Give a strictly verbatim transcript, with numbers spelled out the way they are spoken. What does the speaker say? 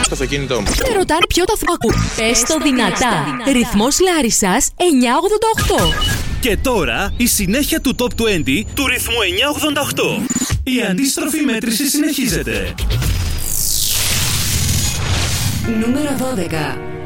στο αυτοκίνητό μου. Και ρωτάνε ποιο σταθμό ακού. Πες το δυνατά. Ρυθμός Λάρισσας εννιακόσια ογδόντα οκτώ. Και τώρα η συνέχεια του Top είκοσι του ρυθμού εννιακόσια ογδόντα οκτώ. Η αντίστροφη μέτρηση συνεχίζεται. Νούμερο δώδεκα.